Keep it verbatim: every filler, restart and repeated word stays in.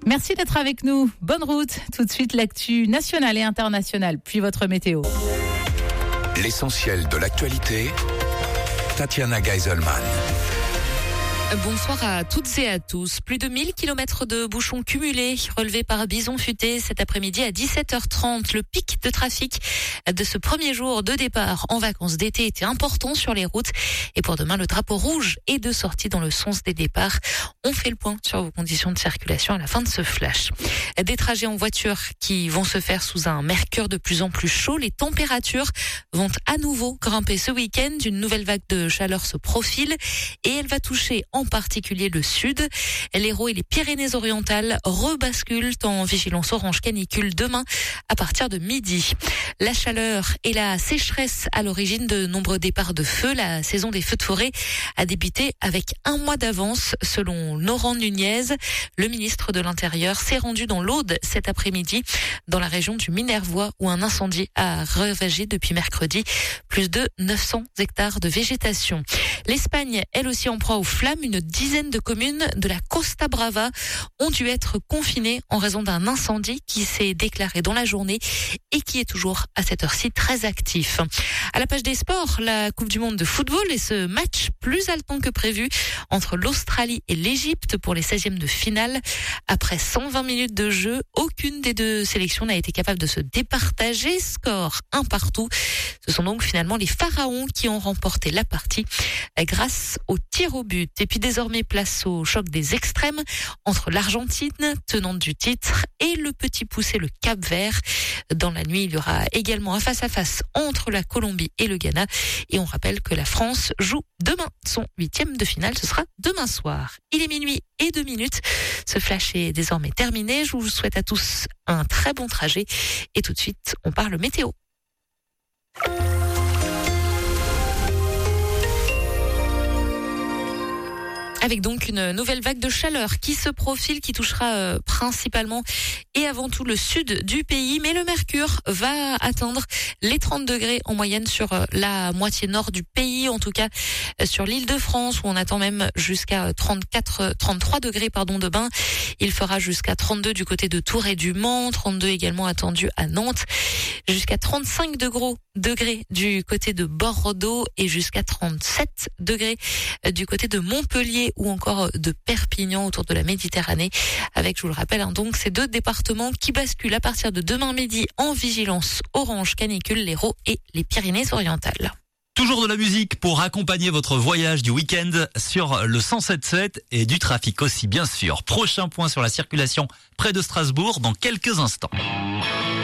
Merci d'être avec nous. Bonne route. Tout de suite, l'actu nationale et internationale, puis votre météo. L'essentiel de l'actualité, Tatiana Geiselman. Bonsoir à toutes et à tous. Plus de mille kilomètres de bouchons cumulés relevés par Bison Futé cet après-midi à dix-sept heures trente. Le pic de trafic de ce premier jour de départ en vacances d'été était important sur les routes. Et pour demain, le drapeau rouge est de sortie dans le sens des départs. On fait le point sur vos conditions de circulation à la fin de ce flash. Des trajets en voiture qui vont se faire sous un mercure de plus en plus chaud. Les températures vont à nouveau grimper ce week-end. Une nouvelle vague de chaleur se profile et elle va toucher en particulier le sud. L'Hérault et les Pyrénées-Orientales rebasculent en vigilance orange canicule demain à partir de midi. La chaleur et la sécheresse à l'origine de nombreux départs de feu. La saison des feux de forêt a débuté avec un mois d'avance selon Laurent Nunez. Le ministre de l'Intérieur s'est rendu dans l'Aude cet après-midi dans la région du Minervois où un incendie a ravagé depuis mercredi plus de neuf cents hectares de végétation. L'Espagne, elle aussi en proie aux flammes. Une dizaine de communes de la Costa Brava ont dû être confinées en raison d'un incendie qui s'est déclaré dans la journée et qui est toujours à cette heure-ci très actif. À la page des sports, la Coupe du Monde de football et ce match plus haletant que prévu entre l'Australie et l'Égypte pour les seizièmes de finale. Après cent vingt minutes de jeu, aucune des deux sélections n'a été capable de se départager. Score un partout. Ce sont donc finalement les Pharaons qui ont remporté la partie grâce au tir au but. Et puis désormais, place au choc des extrêmes entre l'Argentine, tenante du titre, et le petit poussé, le Cap-Vert. Dans la nuit, il y aura également un face-à-face entre la Colombie et le Ghana. Et on rappelle que la France joue demain son huitième de finale. Ce sera demain soir. Il est minuit et deux minutes. Ce flash est désormais terminé. Je vous souhaite à tous un très bon trajet. Et tout de suite, on parle météo. Avec donc une nouvelle vague de chaleur qui se profile, qui touchera euh, principalement et avant tout le sud du pays. Mais le mercure va atteindre les trente degrés en moyenne sur euh, la moitié nord du pays, en tout cas euh, sur l'île de France où on attend même jusqu'à trente-quatre, trente-trois degrés pardon de bain. Il fera jusqu'à trente-deux du côté de Tours et du Mans, trente-deux également attendu à Nantes, jusqu'à trente-cinq degrés, degrés du côté de Bordeaux et jusqu'à trente-sept degrés du côté de Montpellier ou encore de Perpignan autour de la Méditerranée, avec, je vous le rappelle, hein, donc ces deux départements qui basculent à partir de demain midi en vigilance orange canicule, l'Hérault et les Pyrénées-Orientales. Toujours de la musique pour accompagner votre voyage du week-end sur le cent sept sept et du trafic aussi, bien sûr. Prochain point sur la circulation près de Strasbourg dans quelques instants.